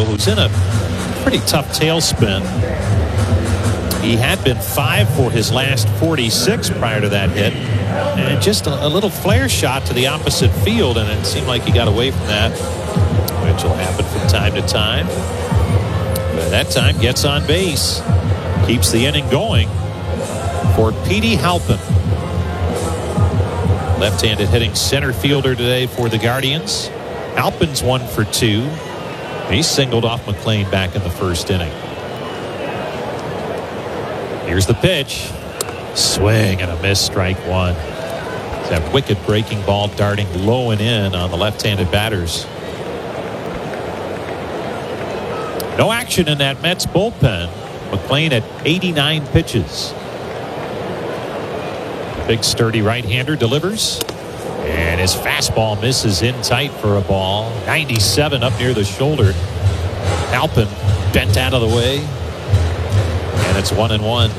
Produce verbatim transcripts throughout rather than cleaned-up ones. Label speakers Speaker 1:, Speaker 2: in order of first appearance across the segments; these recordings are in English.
Speaker 1: who's in a pretty tough tailspin. He had been five for his last forty-six prior to that hit. And just a, a little flare shot to the opposite field, and it seemed like he got away from that, which will happen from time to time. But that time gets on base, keeps the inning going for Petey Halpin. Left-handed hitting center fielder today for the Guardians. Halpin's one for two. He singled off McLean back in the first inning. Here's the pitch. Swing and a miss, strike one. That wicked breaking ball darting low and in on the left-handed batters. No action in that Mets bullpen. McLean at eighty-nine pitches. Big sturdy right-hander delivers. And his fastball misses in tight for a ball. ninety-seven up near the shoulder. Halpin bent out of the way. And it's one and one.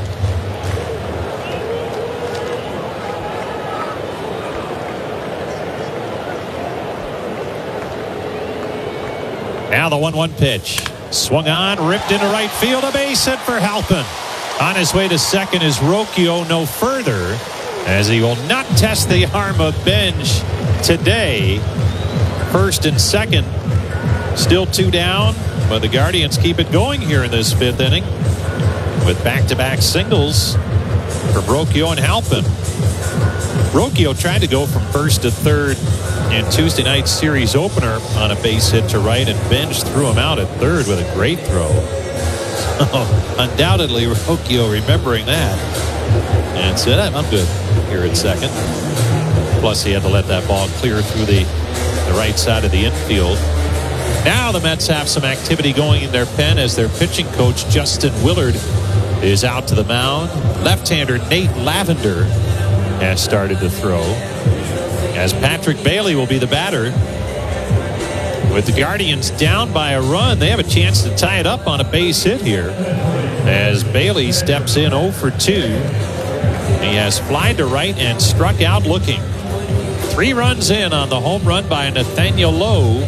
Speaker 1: Now the one one pitch. Swung on, ripped into right field. A base hit for Halpin. On his way to second is Rocchio no further, as he will not test the arm of Benj today. First and second, still two down, but the Guardians keep it going here in this fifth inning with back-to-back singles from Rocchio and Halpin. Rocchio tried to go from first to third in Tuesday night's series opener on a base hit to right, and Benj threw him out at third with a great throw. Oh, undoubtedly, Rocchio remembering that and said, I'm good here at second. Plus, he had to let that ball clear through the, the right side of the infield. Now the Mets have some activity going in their pen as their pitching coach, Justin Willard, is out to the mound. Left-hander Nate Lavender has started to throw, as Patrick Bailey will be the batter. With the Guardians down by a run, they have a chance to tie it up on a base hit here, as Bailey steps in oh for two. He has flied to right and struck out looking. Three runs in on the home run by Nathaniel Lowe.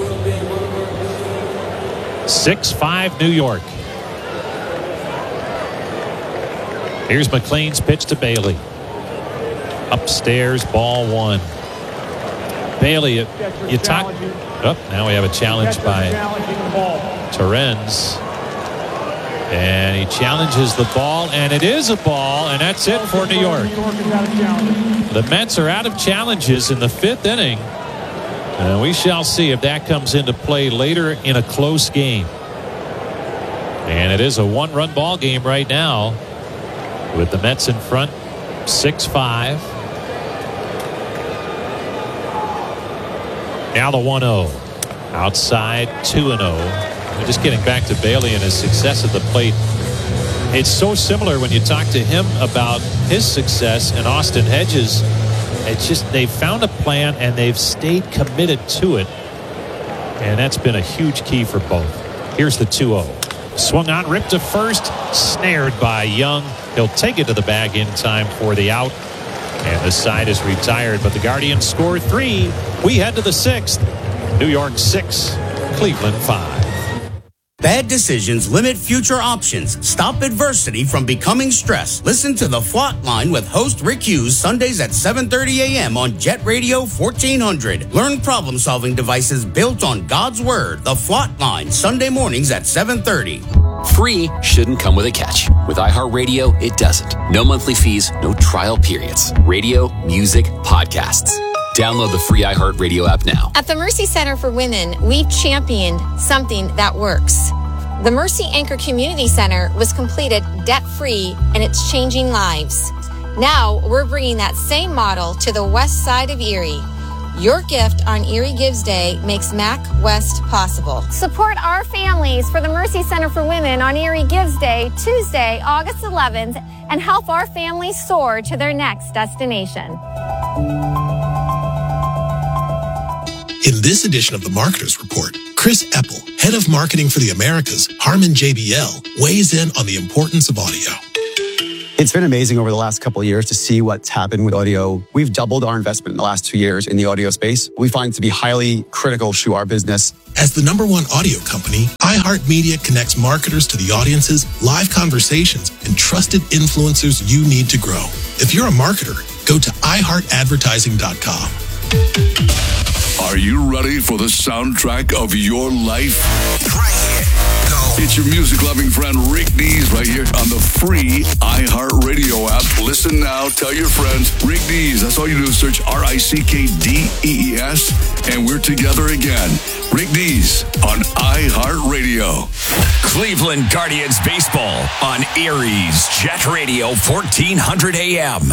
Speaker 1: six five New York. Here's McLean's pitch to Bailey. Upstairs, ball one. Bailey, you, you talk. Oh, now we have a challenge by Torrens. And he challenges the ball, and it is a ball, and that's it for New York. The Mets are out of challenges in the fifth inning. And we shall see if that comes into play later in a close game. And it is a one-run ball game right now, with the Mets in front, six five. Now the one oh. Outside, two and oh. Just getting back to Bailey and his success at the plate. It's so similar when you talk to him about his success and Austin Hedges. It's just they've found a plan and they've stayed committed to it. And that's been a huge key for both. Here's the two oh. Swung on, ripped to first, snared by Young. He'll take it to the bag in time for the out. And the side is retired, but the Guardians score three. We head to the sixth. New York six, Cleveland five.
Speaker 2: Bad decisions limit future options. Stop adversity from becoming stress. Listen to The Flot Line with host Rick Hughes Sundays at seven thirty a.m. on Jet Radio fourteen hundred. Learn problem-solving devices built on God's Word. The Flot Line, Sunday mornings at seven thirty.
Speaker 3: Free shouldn't come with a catch. With iHeartRadio, it doesn't. No monthly fees, no trial periods. Radio, music, podcasts. Download the free iHeartRadio app now.
Speaker 4: At the Mercy Center for Women, we've championed something that works. The Mercy Anchor Community Center was completed debt-free, and it's changing lives. Now, we're bringing that same model to the west side of Erie. Your gift on Erie Gives Day makes Mac West possible.
Speaker 5: Support our families for the Mercy Center for Women on Erie Gives Day, Tuesday, August eleventh, and help our families soar to their next destination.
Speaker 6: In this edition of the Marketers Report, Chris Eppel, head of marketing for the Americas, Harman J B L, weighs in on the importance of audio.
Speaker 7: It's been amazing over the last couple of years to see what's happened with audio. We've doubled our investment in the last two years in the audio space. We find it to be highly critical to our business.
Speaker 6: As the number one audio company, iHeartMedia connects marketers to the audiences, live conversations, and trusted influencers you need to grow. If you're a marketer, go to i heart advertising dot com.
Speaker 8: Are you ready for the soundtrack of your life?
Speaker 9: Right here. Go.
Speaker 8: It's your music-loving friend Rick Dees right here on the free iHeartRadio app. Listen now. Tell your friends. Rick Dees. That's all you do is search R I C K D E E S, and we're together again. Rick Dees on iHeartRadio.
Speaker 9: Cleveland Guardians baseball on Erie's Jet Radio fourteen hundred A M.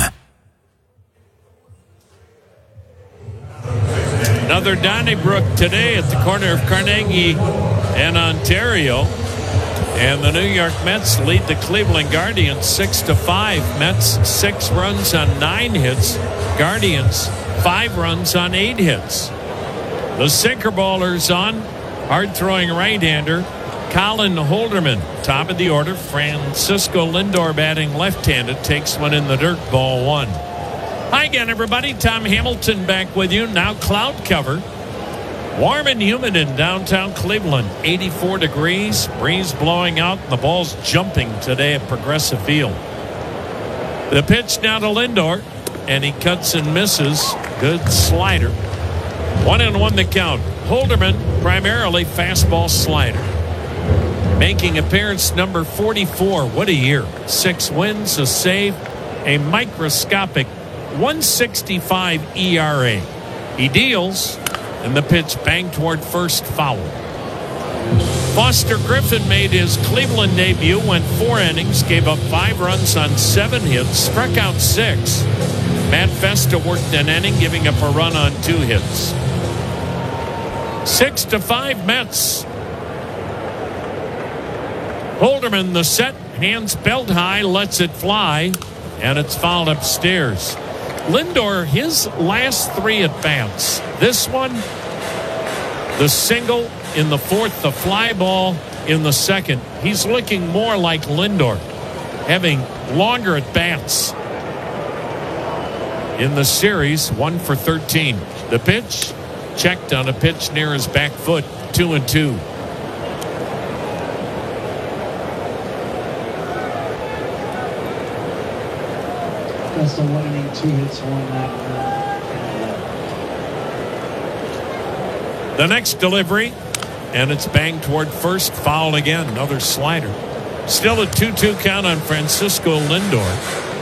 Speaker 10: Another Donnybrook today at the corner of Carnegie and Ontario. And the New York Mets lead the Cleveland Guardians six to five. Mets six runs on nine hits. Guardians five runs on eight hits. The sinker baller's on. Hard-throwing right-hander Colin Holderman. Top of the order. Francisco Lindor batting left-handed. Takes one in the dirt. Ball one. Hi again, everybody. Tom Hamilton back with you. Now cloud cover. Warm and humid in downtown Cleveland. eighty-four degrees. Breeze blowing out. The ball's jumping today at Progressive Field. The pitch now to Lindor. And he cuts and misses. Good slider. One and one the count. Holderman, primarily fastball slider. Making appearance number forty-four. What a year. Six wins, a save, a microscopic one sixty-five E R A. He deals, and the pitch banged toward first, foul. Foster Griffin made his Cleveland debut, went four innings, gave up five runs on seven hits, struck out six. Matt Festa worked an inning, giving up a run on two hits. Six to five Mets. Holderman, the set, hands belt high, lets it fly, and it's fouled upstairs. Lindor, his last three at bats. This one, the single in the fourth, the fly ball in the second. He's looking more like Lindor, having longer at bats. In the series, one for thirteen. The pitch, checked on a pitch near his back foot, two and two.
Speaker 11: That's the one inning, two hits, one out.
Speaker 10: The next delivery, and it's banged toward first, foul again. Another slider. Still a two two count on Francisco Lindor.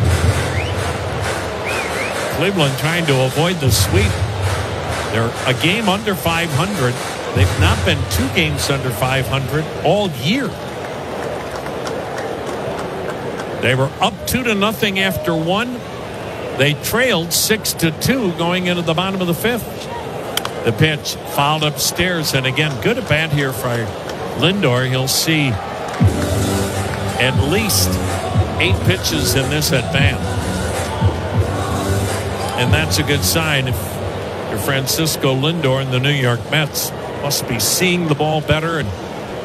Speaker 10: Cleveland trying to avoid the sweep. They're a game under five hundred. They've not been two games under five hundred all year. They were up two to nothing after one. They trailed six to two going into the bottom of the fifth. The pitch fouled upstairs, and again, good at bat here for Lindor. He'll see at least eight pitches in this at bat, and that's a good sign. If you're Francisco Lindor and the New York Mets, must be seeing the ball better and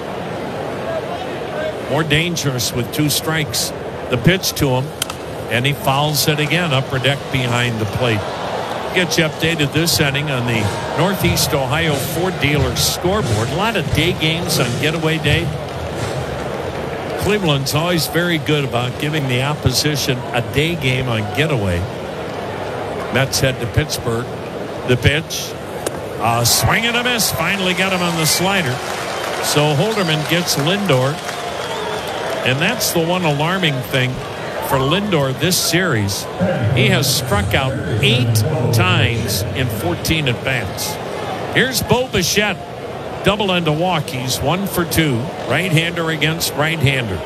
Speaker 10: more dangerous with two strikes. The pitch to him, and he fouls it again. Upper deck behind the plate. Get you updated this inning on the Northeast Ohio Ford Dealer scoreboard. A lot of day games on Getaway Day. Cleveland's always very good about giving the opposition a day game on Getaway. Mets head to Pittsburgh. The pitch, a swing and a miss. Finally got him on the slider. So Holderman gets Lindor. And that's the one alarming thing for Lindor this series. He has struck out eight times in fourteen at-bats. Here's Bo Bichette. Double and a walk. He's one for two. Right-hander against right-hander.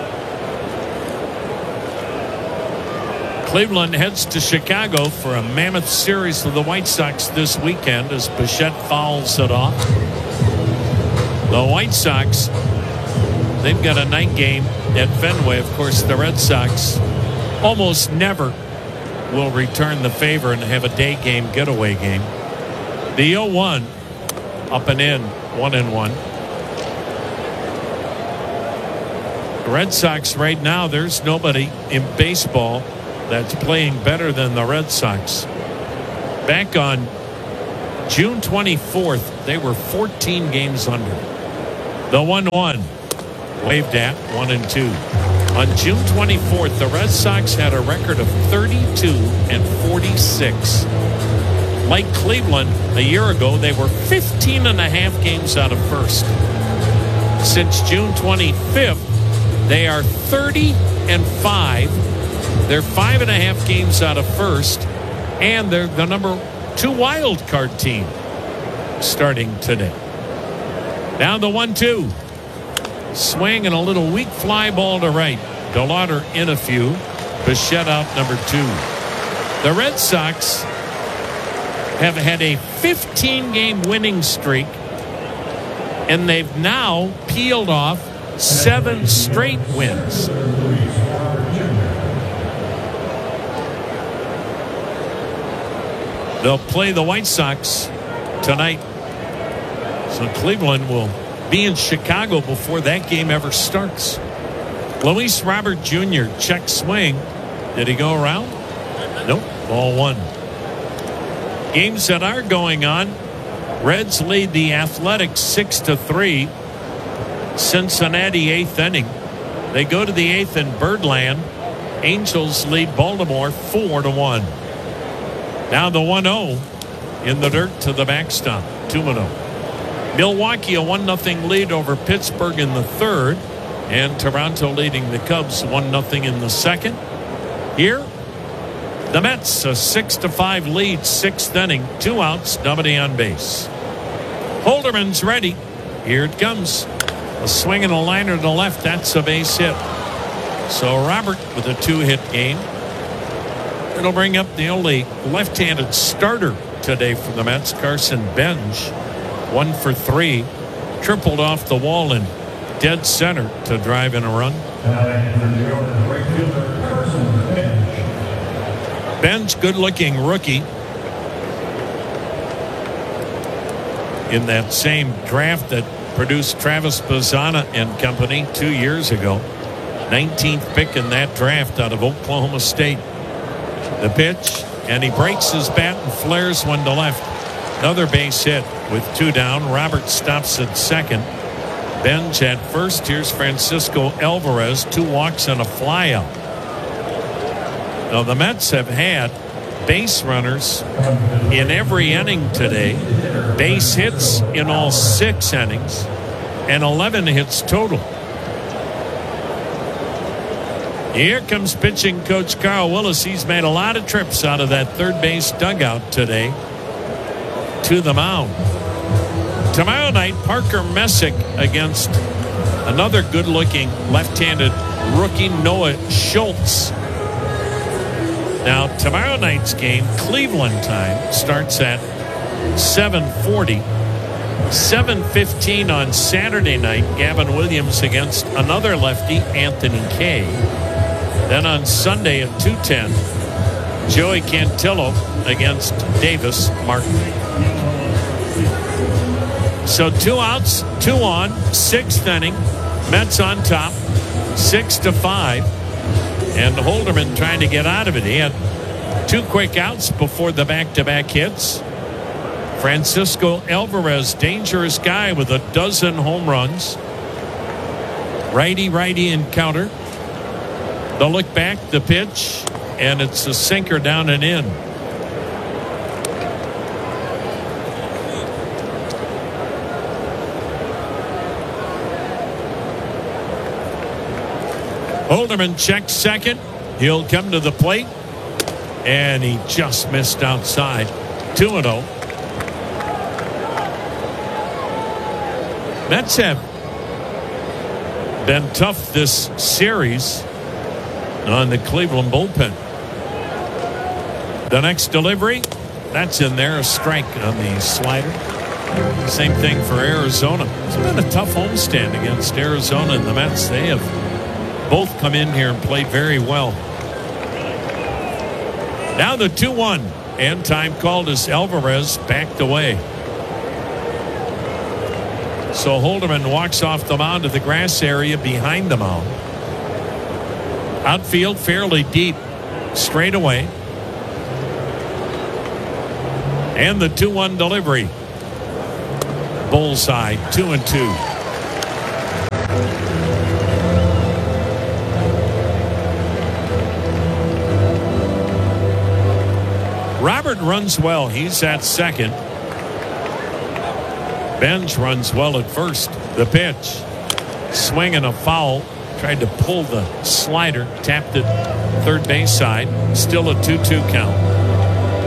Speaker 10: Cleveland heads to Chicago for a mammoth series with the White Sox this weekend as Bichette fouls it off. The White Sox, they've got a night game at Fenway. Of course, the Red Sox almost never will return the favor and have a day game getaway game. The oh one up and in, one and one. The Red Sox right now, there's nobody in baseball that's playing better than the Red Sox. Back on June twenty-fourth, they were fourteen games under. The one one waved at one and two. On June twenty-fourth, the Red Sox had a record of thirty-two and forty-six. Like Cleveland a year ago, they were fifteen and a half games out of first. Since June twenty-fifth, they are thirty and five. They're five and a half games out of first, and they're the number two wild card team starting today. Now the one two. Swing and a little weak fly ball to right. DeLauder in a few. Bichette out number two. The Red Sox have had a fifteen game winning streak, and they've now peeled off seven straight wins. They'll play the White Sox tonight. So Cleveland will be in Chicago before that game ever starts. Luis Robert Junior check swing. Did he go around? Nope. Ball one. Games that are going on. Reds lead the Athletics six to three. Cincinnati eighth inning. They go to the eighth in Birdland. Angels lead Baltimore four to one. Now the one oh in the dirt to the backstop. Tumino. Milwaukee a one nothing lead over Pittsburgh in the third, and Toronto leading the Cubs one nothing in the second. Here, the Mets a six to five lead, sixth inning, two outs, nobody on base. Holderman's ready. Here it comes. A swing and a liner to left. That's a base hit. So Robert with a two-hit game. It'll bring up the only left-handed starter today for the Mets, Carson Bench. One for three. Tripled off the wall in dead center to drive in a run. Bench, good-looking rookie. In that same draft that produced Travis Bazzana and company two years ago. nineteenth pick in that draft out of Oklahoma State. The pitch, and he breaks his bat and flares one to left. Another base hit with two down. Robert stops at second. Bench at first. Here's Francisco Alvarez. Two walks and a flyout. Now the Mets have had base runners in every inning today. Base hits in all six innings. And eleven hits total. Here comes pitching coach Carl Willis. He's made a lot of trips out of that third base dugout today to the mound. Tomorrow night, Parker Messick against another good-looking left-handed rookie, Noah Schultz. Now, tomorrow night's game, Cleveland time, starts at seven forty. seven fifteen on Saturday night, Gavin Williams against another lefty, Anthony Kay. Then on Sunday at two ten, Joey Cantillo against Davis Martin. So two outs, two on, sixth inning. Mets on top, six to five. And Holderman trying to get out of it. He had two quick outs before the back-to-back hits. Francisco Alvarez, dangerous guy with a dozen home runs. Righty-righty encounter. The look back, the pitch, and it's a sinker down and in. Holderman checks second. He'll come to the plate, and he just missed outside. two and oh. Mets have been tough this series on the Cleveland bullpen. The next delivery, that's in there, a strike on the slider. Same thing for Arizona. It's been a tough homestand against Arizona and the Mets. They have both come in here and played very well. Now the two one, and time called as Alvarez backed away. So Holderman walks off the mound to the grass area behind the mound. Outfield fairly deep. Straight away. And the two one delivery. Bullseye, two and two. Robert runs well. He's at second. Benz runs well at first. The pitch. Swing and a foul. Tried to pull the slider. Tapped it third base side. Still a two two count.